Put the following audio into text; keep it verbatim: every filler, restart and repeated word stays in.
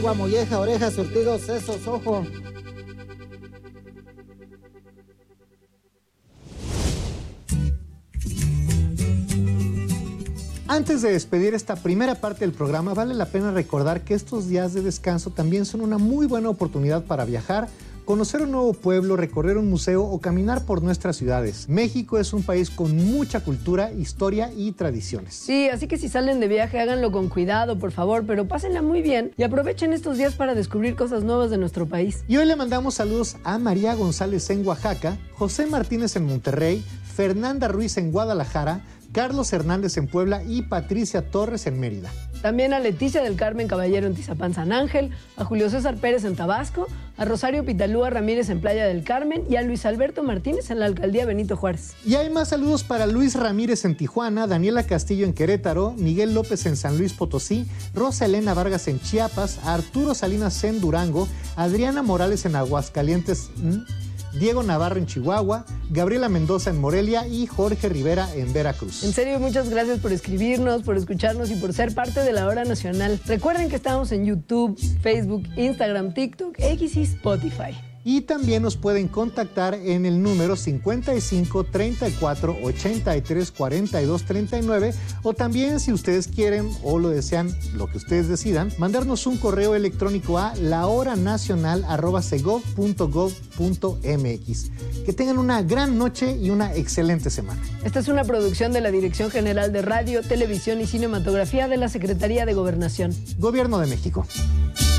Molleja, orejas, surtidos, sesos, ojo. Antes de despedir esta primera parte del programa, vale la pena recordar que estos días de descanso también son una muy buena oportunidad para viajar, conocer un nuevo pueblo, recorrer un museo o caminar por nuestras ciudades. México es un país con mucha cultura, historia y tradiciones. Sí, así que si salen de viaje, háganlo con cuidado, por favor, pero pásenla muy bien y aprovechen estos días para descubrir cosas nuevas de nuestro país. Y hoy le mandamos saludos a María González en Oaxaca, José Martínez en Monterrey, Fernanda Ruiz en Guadalajara, Carlos Hernández en Puebla y Patricia Torres en Mérida. También a Leticia del Carmen Caballero en Tizapán San Ángel, a Julio César Pérez en Tabasco, a Rosario Pitalúa Ramírez en Playa del Carmen y a Luis Alberto Martínez en la Alcaldía Benito Juárez. Y hay más saludos para Luis Ramírez en Tijuana, Daniela Castillo en Querétaro, Miguel López en San Luis Potosí, Rosa Elena Vargas en Chiapas, Arturo Salinas en Durango, Adriana Morales en Aguascalientes, Diego Navarro en Chihuahua, Gabriela Mendoza en Morelia y Jorge Rivera en Veracruz. En serio, muchas gracias por escribirnos, por escucharnos y por ser parte de la Hora Nacional. Recuerden que estamos en YouTube, Facebook, Instagram, TikTok, X y Spotify. Y también nos pueden contactar en el número cincuenta y cinco, treinta y cuatro, ochenta y tres, cuarenta y dos, treinta y nueve, o también, si ustedes quieren o lo desean, lo que ustedes decidan, mandarnos un correo electrónico a lahoranacional arroba segov punto gov punto mx. Que tengan una gran noche y una excelente semana. Esta es una producción de la Dirección General de Radio, Televisión y Cinematografía de la Secretaría de Gobernación. Gobierno de México.